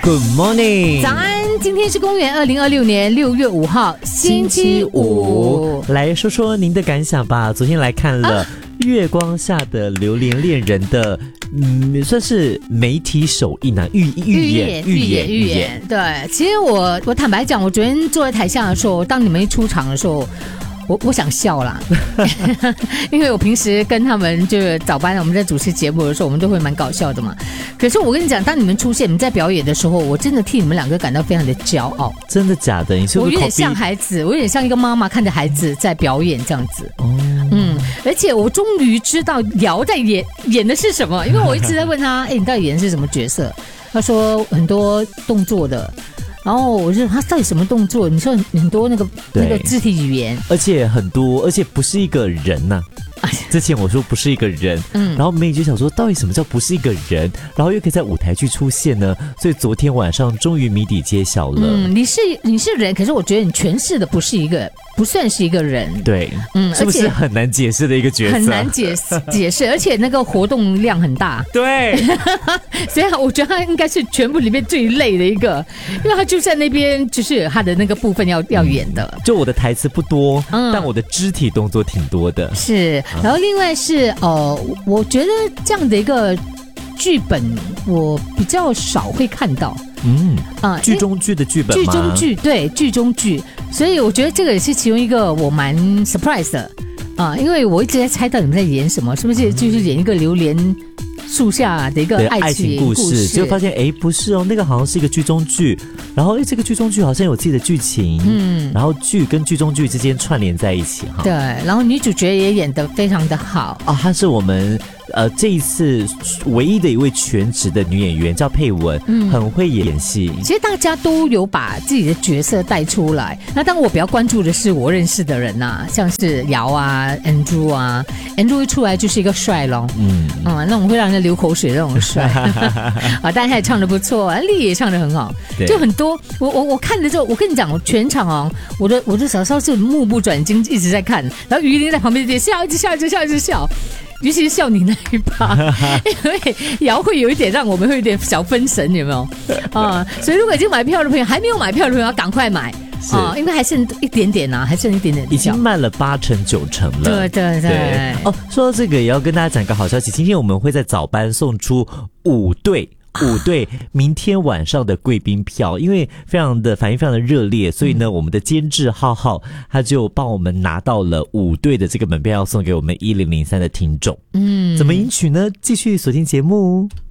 Good morning， 早安，今天是公元2026年6月5号，星期五。 来说说您的感想吧。昨天来看了月光下的榴莲恋人的，算是媒体首映啊，预演。 对，其实我坦白讲，我昨天坐在台下的时候，当你们一出场的时候。我想笑啦，因为我平时跟他们就是早班，我们在主持节目的时候，我们都会蛮搞笑的嘛。可是我跟你讲，当你们出现，你们在表演的时候，我真的替你们两个感到非常的骄傲。 真的假的？你是不是我有点像孩子，我有点像一个妈妈看着孩子在表演这样子。而且我终于知道姚在演的是什么，因为我一直在问他，你到底演的是什么角色？他说很多动作的。然后我就他到底什么动作？你说很多那个肢体语言， 而且很多，而且不是一个人呐、之前我说不是一个人，然后美女就想说，到底什么叫不是一个人？然后又可以在舞台剧出现呢？所以昨天晚上终于谜底揭晓了。 你是人，可是我觉得你诠释的不算是一个人。 对，是不是很难解释的一个角色？ 很难解释，而且那个活动量很大。 对， 所以我觉得他应该是全部里面最累的一个，因为他就在那边，就是他的那个部分要演的。 就我的台词不多，但我的肢体动作挺多的。 是，然后另外是我觉得这样的一个剧本，我比较少会看到。剧中剧的剧本吗？剧中剧，所以我觉得这个也是其中一个我蛮 surprise 的因为我一直在猜到你们在演什么，是不是就是演一个榴莲树下的一个爱情故事？ 结果发现不是哦，那个好像是一个剧中剧，然后这个剧中剧好像有自己的剧情，然后剧跟剧中剧之间串联在一起哈。 对，然后女主角也演得非常的好她是我们这一次唯一的一位全职的女演员，叫佩文，很会演戏。 其实大家都有把自己的角色带出来。那当然我比较关注的是我认识的人像是姚啊、Andrew 啊，Andrew 一出来就是一个帅咯，那种会让人流口水那种帅但他也唱得不错，丽也唱得很好，就很多。我看了之后，我跟你讲，全场我的小时候是目不转睛一直在看，然后于林在旁边一直笑，一直笑。尤其是笑你那一把，因为姚会有一点让我们会有点小分神，有没有所以如果已经买票的朋友，还没有买票的朋友要赶快买因为还剩一点点还剩一点点， 已经卖了8成9成了。 对说到这个，也要跟大家讲个好消息，今天我们会在早班送出5对明天晚上的贵宾票，因为反应非常的热烈，所以呢，我们的监制浩他就帮我们拿到了5对的这个门票，要送给我们1003的听众。怎么赢取呢？继续锁定节目。